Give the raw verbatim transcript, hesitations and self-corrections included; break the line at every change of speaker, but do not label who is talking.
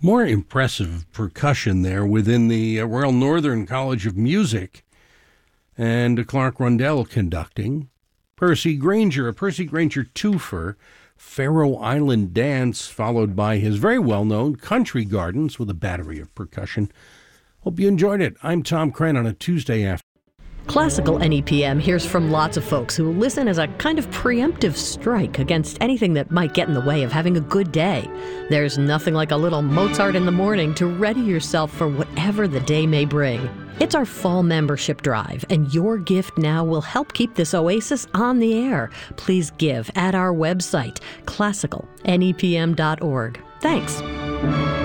More impressive percussion there within the uh, Royal Northern College of Music, and Clark Rundell conducting. Percy Grainger, a Percy Grainger twofer, Faroe Island Dance, followed by his very well-known Country Gardens with a battery of percussion. Hope you enjoyed it. I'm Tom Crenn on a Tuesday afternoon.
Classical N E P M hears from lots of folks who listen as a kind of preemptive strike against anything that might get in the way of having a good day. There's nothing like a little Mozart in the morning to ready yourself for whatever the day may bring. It's our fall membership drive, and your gift now will help keep this oasis on the air. Please give at our website, classical N E P M dot org. Thanks.